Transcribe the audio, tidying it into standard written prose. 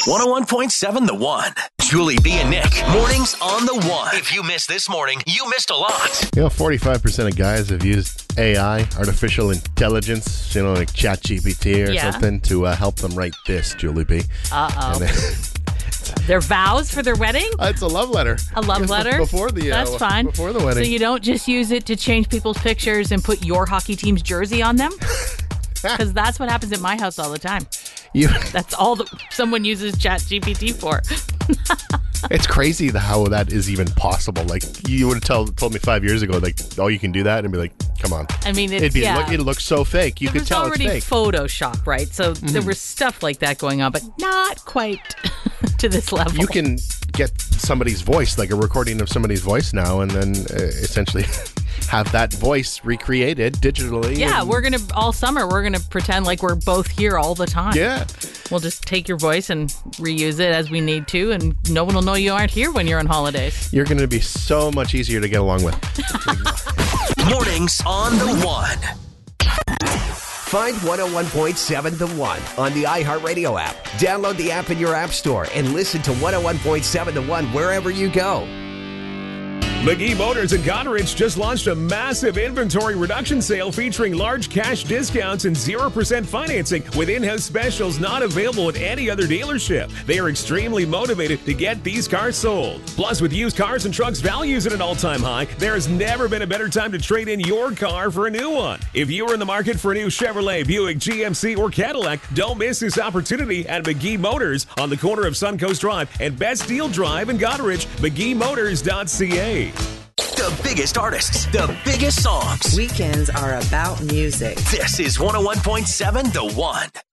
101.7 The One. Julie B and Nick. Mornings on The One. If you missed this morning, you missed a lot. 45% of guys have used AI, artificial intelligence, like ChatGPT or something to help them write this, Julie B. Their vows for their wedding? It's a love letter. A love letter? Before the That's fine. Before the wedding. So you don't just use it to change people's pictures and put your hockey team's jersey on them? Because that's what happens at my house all the time. That's all that someone uses ChatGPT for. It's crazy how that is even possible. Like, you would have told me 5 years ago, like, oh, you can do that? And be like, come on. I mean, it looks so fake. You could tell it's fake. It was already Photoshop, right? So there was stuff like that going on, but not quite to this level. You can get somebody's voice, like a recording of somebody's voice now, and then essentially have that voice recreated digitally. Yeah, all summer, we're going to pretend like we're both here all the time. Yeah. We'll just take your voice and reuse it as we need to, and no one will know you aren't here when you're on holidays. You're going to be so much easier to get along with. Mornings on The One. Find 101.7 The One on the iHeartRadio app. Download the app in your app store and listen to 101.7 The One wherever you go. McGee Motors in Goderich just launched a massive inventory reduction sale featuring large cash discounts and 0% financing with in-house specials not available at any other dealership. They are extremely motivated to get these cars sold. Plus, with used cars and trucks values at an all-time high, there has never been a better time to trade in your car for a new one. If you are in the market for a new Chevrolet, Buick, GMC, or Cadillac, don't miss this opportunity at McGee Motors on the corner of Suncoast Drive and Best Deal Drive in Goderich, McGeeMotors.ca. The biggest artists, the biggest songs. Weekends are about music. This is 101.7 The One.